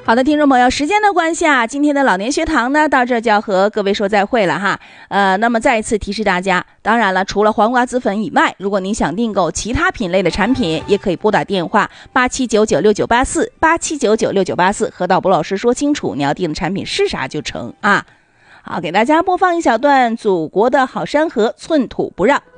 好的，听众朋友，时间的关系啊，今天的老年学堂呢，到这就要和各位说再会了哈。那么再一次提示大家，当然了，除了黄瓜子粉以外，如果您想订购其他品类的产品，也可以拨打电话87996984，87996984，和导播老师说清楚你要订的产品是啥就成啊。好，给大家播放一小段《祖国的好山河，寸土不让》。